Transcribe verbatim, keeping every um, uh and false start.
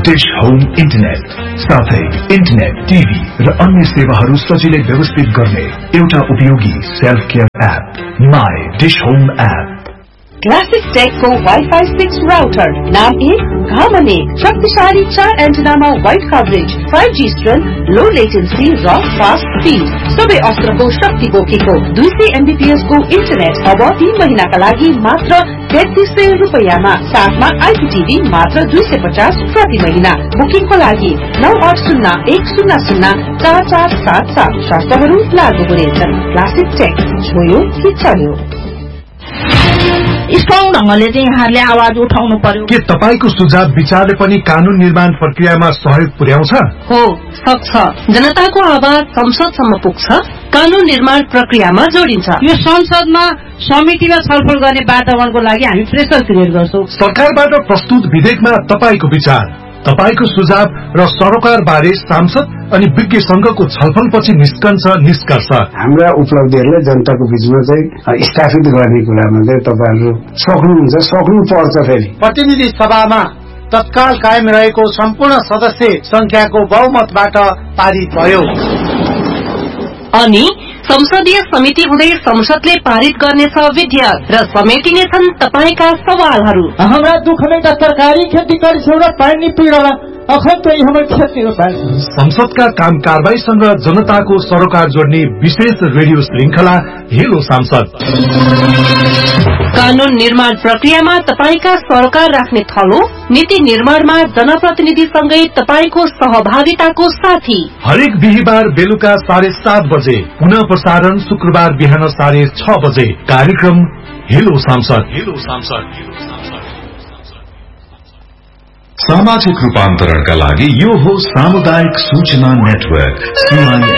Dish home internet साथै internet, TV र अन्य सेवाहरू सजिलै व्यवस्थित गर्ने एउटा उपयोगी self care app my dish home app. Classic take को वाईफाई सिक्स राउटर नाम एक घामन एक शक्तिशाली चार एन्टेनामा wide coverage five G strength लो लेटेन्सी र फास्ट स्पीड सबै अस्त्रको शक्ति बोकेको दुई सय एमबीपीएस को इन्टरनेट अब तीन महिनाका लागि मात्र तेत्तीस सय रुपियाँमा साथमा आइपीटीभी मात्र दुई सय पचास प्रति महिना। बुकिङको लागि नौ आठ शून्य एक शून्य शून्य चार चार सात सात शर्तहरू लागू हुनेछन्। क्लासिक टेक छोयो कि चल्यो। स्ट्रङ ढंगले चाहिँ यहाँहरूले आवाज उठाउनु पर्यो। के तपाईको सुझाव विचारले पनि कानून निर्माण प्रक्रियामा सहयोग पुर्याउँछ? हो सक्छ। जनताको आवाज संसदसम्म पुग्छ, कानून निर्माण प्रक्रियामा जोडिन्छ। यो संसदमा समितिमा छलफल गर्ने वातावरणको लागि हामी प्रेसर क्रिएट गर्छौं। सरकारबाट प्रस्तुत विधेयकमा तपाईको विचार, तपाईको सुझाव र सरोकार बारे सांसद अनि विज्ञ संघको छलफलपछि निस्कन्छ निष्कर्ष। हाम्रा उपलब्धिहरूलाई जनताको बीचमा चाहिँ स्थापित गर्ने कुरामा चाहिँ तपाईहरु सक्नुहुन्छ, सक्नु पर्छ। फेरि प्रतिनिधि सभामा तत्काल कायम रहेको सम्पूर्ण सदस्य संख्याको बहुमतबाट पारित भयो। अनि संसदीय समिति हुँदै संसदले पारित गर्नेछ विधेयक र समेटिनेछन् तपाईका सवालहरू। हाम्रा दुःखले त तरकारी खेती गर्छौं र पानी पिउला अखन त हाम्रो खेती हो। संसदका काम कारबाहीसँग जनताको सरोकार जोड्ने विशेष रेडियो श्रृंखला हेलो सांसद। कानून निर्माण प्रक्रियामा तपाईका सरोकार राख्ने थलो, नीति निर्माणमा जनप्रतिनिधिसँगै तपाईको सहभागिताको साथी। हरेक बिहीबार बेलुका साढे सात बजे, पुनः प्रसारण शुक्रबार बिहान साढे छ बजे। कार्यक्रम हेलो सांसद। हेलो सांसद। सामाजिक रूपान्तरणका लागि यो हो सामुदायिक सूचना नेटवर्क।